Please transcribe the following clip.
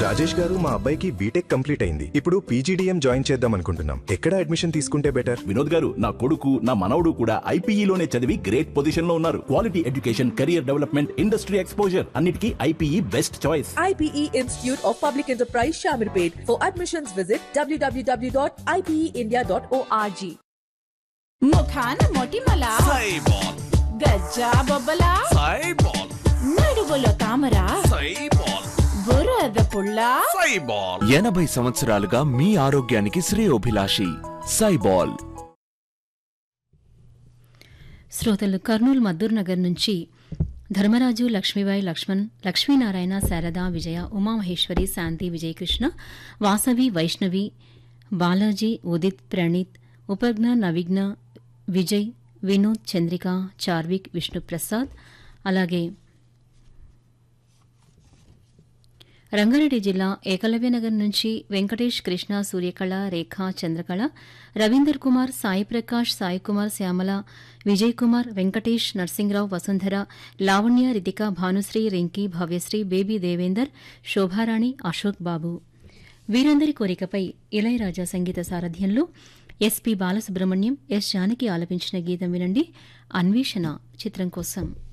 రాజేష్ గారు, మా అబ్బాయికి బీటెక్ కంప్లీట్ అయింది. ఇప్పుడు పీజీడీఎం జాయిన్ చేద్దాం అనుకుంటున్నాం. ఎక్కడ అడ్మిషన్ తీసుకుంటే బెటర్? వినోద్ గారు, నా కొడుకు నా మనవడు కూడా ఐపీఈలోనే చదివి గ్రేట్ పొజిషన్ లో ఉన్నారు. Quality education, career development, industry exposure అన్నిటికీ IPE best choice. IPE Institute of Public Enterprise Shamirpet. For admissions visit www.ipeindia.org. ముఖాన మొటిమల సైబాల్, గజ్జా బొబ్బల సైబాల్, నడువులో తామర సైబాల్, బురద పుల్ల సైబాల్. 80 సంవత్సరాలుగా మీ ఆరోగ్యానికి శ్రేయోభిలాషి సైబాల్. శ్రోతలు కర్నూలు మద్దూర్ నగర్ నుంచి ధర్మరాజు, లక్ష్మీబాయి, లక్ష్మణ్, లక్ష్మీనారాయణ, శారద, విజయ, ఉమామహేశ్వరి, శాంతి, విజయకృష్ణ, వాసవి, వైష్ణవి, బాలాజీ, ఉదిత్, ప్రణీత్, ఉపజ్ఞ, నవిఘ్న, విజయ్, వినోద్, చంద్రిక, చార్విక్, విష్ణుప్రసాద్, అలాగే రంగారెడ్డి జిల్లా ఏకలవ్యనగర్ నుంచి వెంకటేష్, కృష్ణ, సూర్యకళ, రేఖ, చంద్రకళ, రవీందర్ కుమార్, సాయి ప్రకాష్, సాయి కుమార్, శ్యామల, విజయ్ కుమార్, వెంకటేష్, నర్సింగ్రావు, వసుంధర, లావణ్య, రితిక, భానుశ్రీ, రింకీ, భవ్యశ్రీ, బేబీ దేవేందర్, శోభారాణి, అశోక్ బాబు వీరందరి కోరికపై ఇళయరాజా సంగీత సారథ్యంలో ఎస్పీ బాలసుబ్రహ్మణ్యం, ఎస్ జానకి ఆలపించిన గీతం వినండి. అన్వేషణ చిత్రం కోసం.